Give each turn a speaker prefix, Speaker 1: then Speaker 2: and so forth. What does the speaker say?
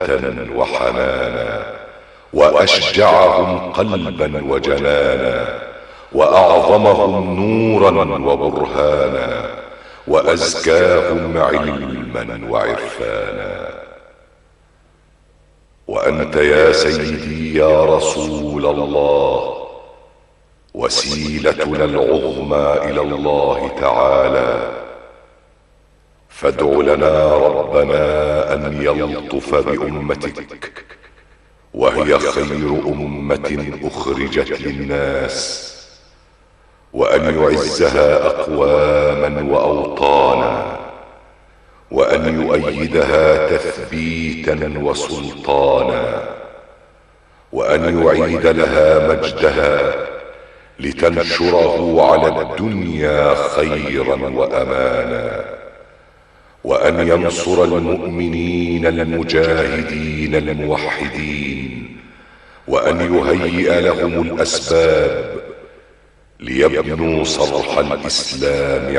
Speaker 1: وحنانا، وأشجعهم قلبا وجنانا، وأعظمهم نورا وبرهانا، وأزكاهم علما وعرفانا. وأنت يا سيدي يا رسول الله وسيلتنا العظمى إلى الله تعالى، فادع لنا ربنا أن يلطف بأمتك، وهي خير أمة أخرجت للناس، وأن يعزها أقواما وأوطانا، وأن يؤيدها تثبيتا وسلطانا، وأن يعيد لها مجدها لتنشره على الدنيا خيرا وأمانا، وأن ينصر المؤمنين المجاهدين الموحدين، وأن يهيئ لهم الأسباب ليبنوا صرح الإسلام